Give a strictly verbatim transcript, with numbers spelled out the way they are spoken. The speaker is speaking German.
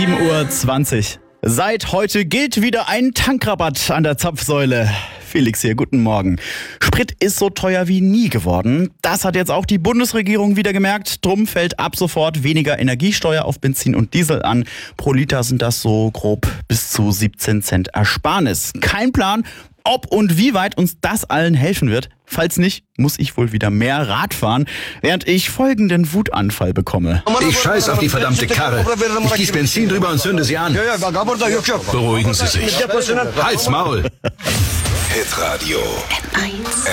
sieben Uhr zwanzig. Seit heute gilt wieder ein Tankrabatt an der Zapfsäule. Felix hier, guten Morgen. Sprit ist so teuer wie nie geworden. Das hat jetzt auch die Bundesregierung wieder gemerkt. Drum fällt ab sofort weniger Energiesteuer auf Benzin und Diesel an. Pro Liter sind das so grob bis zu siebzehn Cent Ersparnis. Kein Plan, ob und wie weit uns das allen helfen wird. Falls nicht, muss ich wohl wieder mehr Rad fahren, während ich folgenden Wutanfall bekomme. Ich scheiß auf die verdammte Karre. Ich gieß Benzin drüber und zünde sie an. Beruhigen Sie sich. Halt's Maul. Hitradio N eins.